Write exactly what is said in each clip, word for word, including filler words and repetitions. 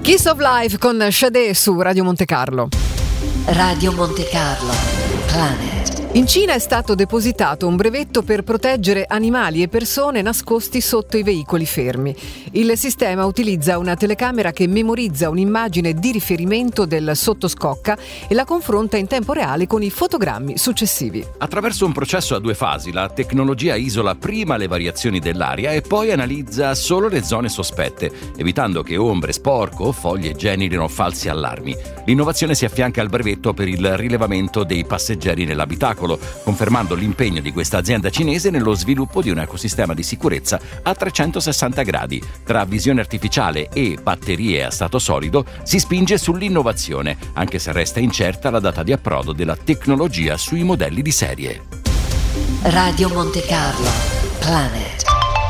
Kiss of Life con Sade su Radio Monte Carlo. Radio Monte Carlo, Planet. In Cina è stato depositato un brevetto per proteggere animali e persone nascosti sotto i veicoli fermi. Il sistema utilizza una telecamera che memorizza un'immagine di riferimento del sottoscocca e la confronta in tempo reale con i fotogrammi successivi. Attraverso un processo a due fasi, la tecnologia isola prima le variazioni dell'aria e poi analizza solo le zone sospette, evitando che ombre, sporco o foglie generino falsi allarmi. L'innovazione si affianca al brevetto per il rilevamento dei passeggeri nell'abitacolo, confermando l'impegno di questa azienda cinese nello sviluppo di un ecosistema di sicurezza a trecentosessanta gradi. Tra visione artificiale e batterie a stato solido si spinge sull'innovazione, anche se resta incerta la data di approdo della tecnologia sui modelli di serie. Radio Monte Carlo, Planet.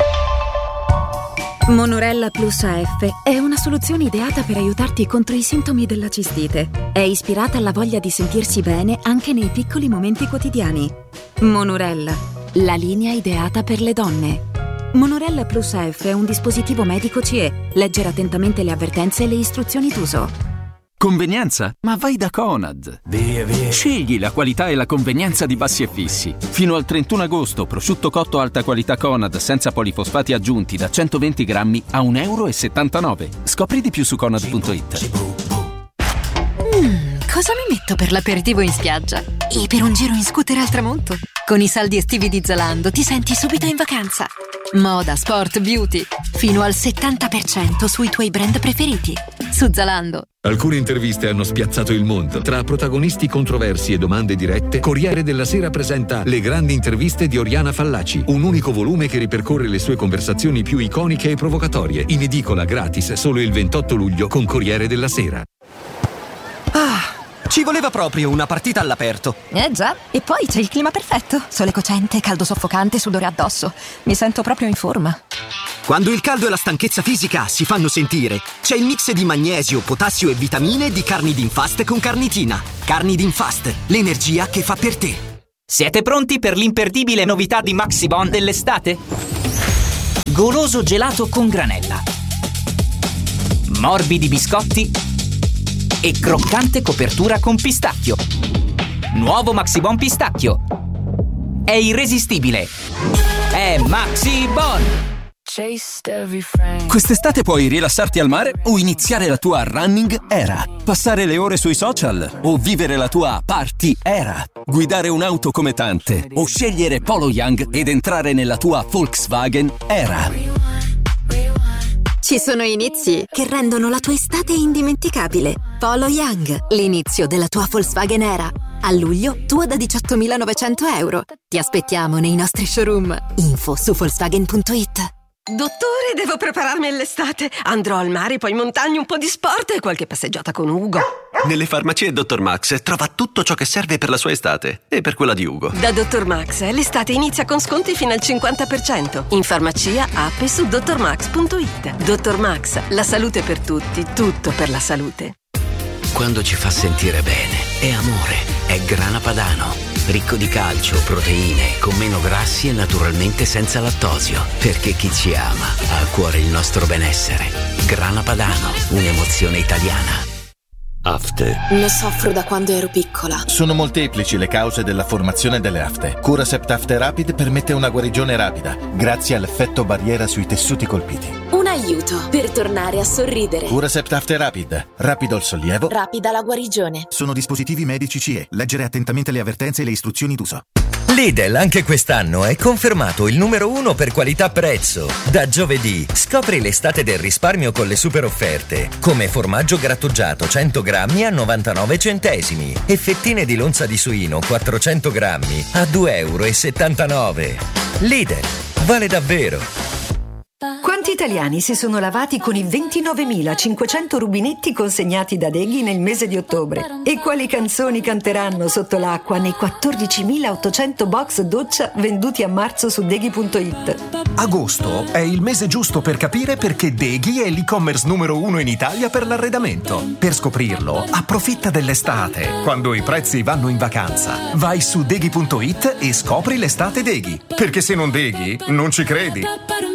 Monorella Plus A F è una soluzione ideata per aiutarti contro i sintomi della cistite. È ispirata alla voglia di sentirsi bene anche nei piccoli momenti quotidiani. Monorella, la linea ideata per le donne. Monorella Plus A F è un dispositivo medico C E. Leggere attentamente le avvertenze e le istruzioni d'uso. Convenienza? Ma vai da Conad! Via, via. Scegli la qualità e la convenienza di Bassi e Fissi. Fino al trentuno agosto, prosciutto cotto alta qualità Conad senza polifosfati aggiunti da centoventi grammi a un euro e settantanove. Scopri di più su conad punto it. Mm, cosa mi metto per l'aperitivo in spiaggia? E per un giro in scooter al tramonto? Con i saldi estivi di Zalando ti senti subito in vacanza. Moda, sport, beauty. Fino al settanta per cento sui tuoi brand preferiti. Su Zalando. Alcune interviste hanno spiazzato il mondo. Tra protagonisti controversi e domande dirette, Corriere della Sera presenta Le grandi interviste di Oriana Fallaci, un unico volume che ripercorre le sue conversazioni più iconiche e provocatorie. In edicola gratis solo il ventotto luglio con Corriere della Sera. Ah, ci voleva proprio una partita all'aperto. Eh già, e poi c'è il clima perfetto. Sole cocente, caldo soffocante, sudore addosso. Mi sento proprio in forma. Quando il caldo e la stanchezza fisica si fanno sentire, c'è il mix di magnesio, potassio e vitamine di Carnidin-Fast con carnitina. Carnidin-Fast, l'energia che fa per te. Siete pronti per l'imperdibile novità di Maxibon dell'estate? Goloso gelato con granella, morbidi biscotti e croccante copertura con pistacchio. Nuovo Maxibon pistacchio. È irresistibile. È Maxibon. Quest'estate puoi rilassarti al mare o iniziare la tua running era. Passare le ore sui social o vivere la tua party era. Guidare un'auto come tante o scegliere Polo Young ed entrare nella tua Volkswagen era. Ci sono inizi che rendono la tua estate indimenticabile. Polo Young, l'inizio della tua Volkswagen era. A luglio, tua da diciottomilanovecento euro. Ti aspettiamo nei nostri showroom. Info su Volkswagen punto it. Dottore, devo prepararmi all'estate. Andrò al mare, poi in montagna, un po' di sport e qualche passeggiata con Ugo. Nelle farmacie Dottor Max trova tutto ciò che serve per la sua estate e per quella di Ugo. Da Dottor Max l'estate inizia con sconti fino al cinquanta per cento. In farmacia, app e su dottor max punto it. Dottor Max, la salute per tutti, tutto per la salute. Quando ci fa sentire bene, è amore, è Grana Padano. Ricco di calcio, proteine, con meno grassi e naturalmente senza lattosio. Perché chi ci ama ha a cuore il nostro benessere. Grana Padano, un'emozione italiana. Afte. Ne soffro da quando ero piccola. Sono molteplici le cause della formazione delle afte. Curacept Afte Rapid permette una guarigione rapida, grazie all'effetto barriera sui tessuti colpiti. Un aiuto per tornare a sorridere. Curacept Afte Rapid. Rapido il sollievo. Rapida la guarigione. Sono dispositivi medici C E. Leggere attentamente le avvertenze e le istruzioni d'uso. Lidl anche quest'anno è confermato il numero uno per qualità-prezzo. Da giovedì scopri l'estate del risparmio con le super offerte, come formaggio grattugiato cento grammi a novantanove centesimi e fettine di lonza di suino quattrocento grammi a due euro e settantanove. Lidl, vale davvero. Quanti italiani si sono lavati con i ventinovemilacinquecento rubinetti consegnati da Deghi nel mese di ottobre? E quali canzoni canteranno sotto l'acqua nei quattordicimilaottocento box doccia venduti a marzo su Deghi punto it? Agosto è il mese giusto per capire perché Deghi è l'e-commerce numero uno in Italia per l'arredamento. Per scoprirlo, approfitta dell'estate, quando i prezzi vanno in vacanza. Vai su Deghi punto it e scopri l'estate Deghi. Perché se non Deghi, non ci credi.